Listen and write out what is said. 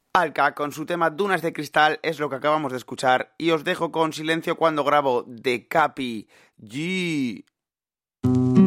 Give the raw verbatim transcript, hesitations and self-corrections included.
Alka con su tema Dunas de Cristal es lo que acabamos de escuchar y os dejo con Silencio cuando grabo de Capi G.